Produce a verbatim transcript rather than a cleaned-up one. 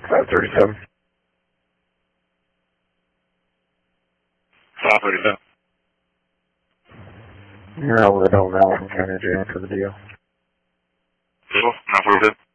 five thirty-seven. five thirty-seven. You're over at Elton Allen County Jail for the deal. Deal? nine forty-seven.